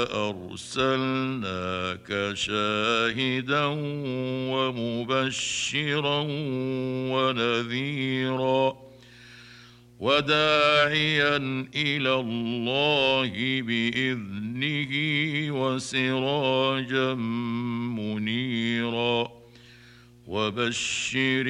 أرسلناك شاهدا ومبشرا ونذيرا وداعيا إلى الله بإذنه وسراجا منيرا وبشر